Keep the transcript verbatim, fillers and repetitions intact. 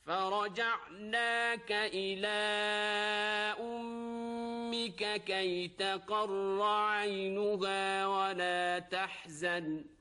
فرجعناك إلى أمك كي تقر عينها ولا تحزن